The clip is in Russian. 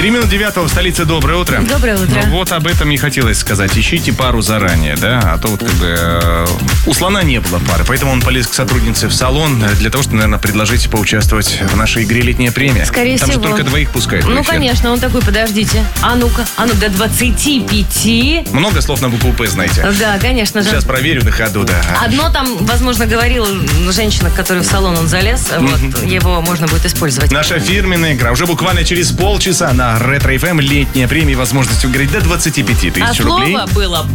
3 минуты 9 в столице. Доброе утро. Доброе утро. Ну, вот об этом и хотелось сказать. Ищите пару заранее, да? А то вот как бы у слона не было пары, поэтому он полез к сотруднице в салон для того, чтобы, наверное, предложить поучаствовать в нашей игре «Летняя премия». Скорее Там всего. же только двоих пускают. Ну, конечно, он такой, подождите. А ну-ка, до 25. Много слов на букву «П», знаете. Да, конечно же. Сейчас проверю на ходу, да. Одно там, возможно, говорила женщина, к которой в салон он залез. Вот, его можно будет использовать. Наша фирменная игра. Уже буквально через полчаса на Ретро FM «Летняя премия». Возможность выиграть до 25 тысяч рублей. А слово было